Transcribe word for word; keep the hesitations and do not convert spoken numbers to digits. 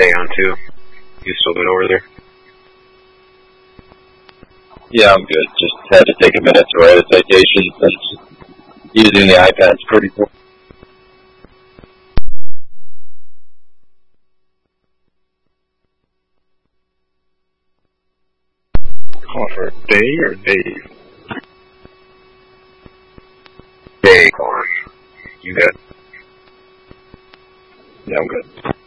stay on too. You still good over there? Yeah, I'm good. Just had to take a minute to write a citation since using the iPad's pretty cool. Call for Day or Dave? Day, calling. You good? Yeah, I'm good.